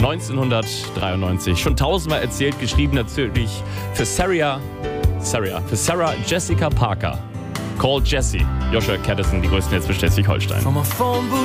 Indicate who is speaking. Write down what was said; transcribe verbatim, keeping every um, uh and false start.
Speaker 1: neunzehnhundertdreiundneunzig. Schon tausendmal erzählt, geschrieben natürlich für Sarah, Sarah, für Sarah Jessica Parker. Call Jessie. Joshua Caddison, die größten Hits für Schleswig-Holstein.